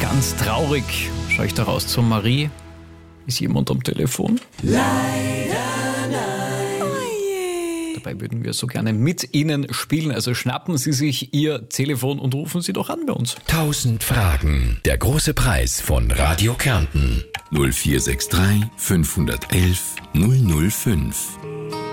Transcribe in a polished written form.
Ganz traurig. Schau ich da raus zur Marie? Ist jemand am Telefon? Leider nein. Oh je. Dabei würden wir so gerne mit Ihnen spielen. Also schnappen Sie sich Ihr Telefon und rufen Sie doch an bei uns. 1000 Fragen. Der große Preis von Radio Kärnten. 0463 511 005.